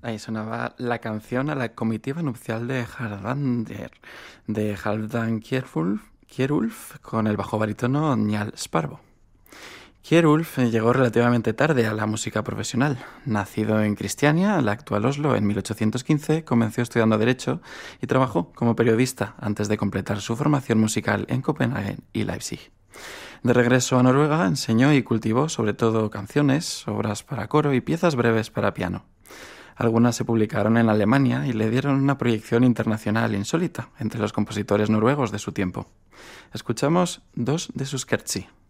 Ahí sonaba la canción a la comitiva nupcial de Hardanger, de Halfdan Kjerulf, con el bajo barítono Njal Sparvo. Kjerulf llegó relativamente tarde a la música profesional. Nacido en Cristiania, la actual Oslo, en 1815, comenzó estudiando Derecho y trabajó como periodista antes de completar su formación musical en Copenhague y Leipzig. De regreso a Noruega, enseñó y cultivó sobre todo canciones, obras para coro y piezas breves para piano. Algunas se publicaron en Alemania y le dieron una proyección internacional insólita entre los compositores noruegos de su tiempo. Escuchamos dos de sus Kertzi.